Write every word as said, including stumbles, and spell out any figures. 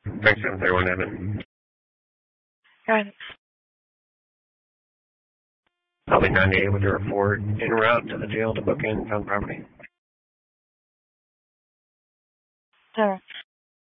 Thanks, seven thirty-one Evan. Got it. I'll be ninety-eight with your report en route to the jail to book in found property. Sarah.